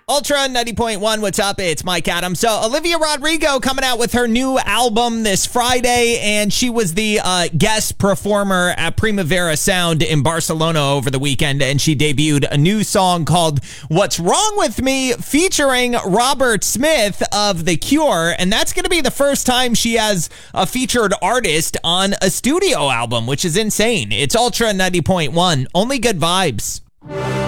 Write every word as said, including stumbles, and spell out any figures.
Ultra ninety point one, what's up? It's Mike Adams. So Olivia Rodrigo coming out with her new album this Friday, and she was the uh, guest performer at Primavera Sound in Barcelona over the weekend, and she debuted a new song called What's Wrong With Me featuring Robert Smith of The Cure, and that's going to be the first time she has a featured artist on a studio album, which is insane. It's Ultra ninety point one. Only good vibes.